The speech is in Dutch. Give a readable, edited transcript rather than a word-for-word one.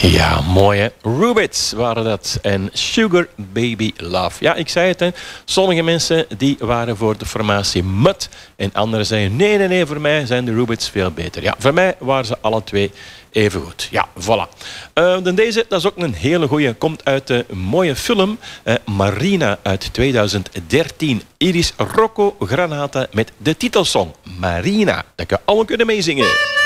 Ja, mooi hè. Rubits waren dat. En Sugar Baby Love. Ja, ik zei het hè. Sommige mensen die waren voor de formatie Mud. En anderen zeiden nee, voor mij zijn de Rubits veel beter. Ja, voor mij waren ze alle twee even goed. Ja, voilà. Dan deze, dat is ook een hele goeie. Komt uit de mooie film Marina uit 2013. Hier is Rocco Granata met de titelsong Marina. Dat je allemaal kunnen meezingen.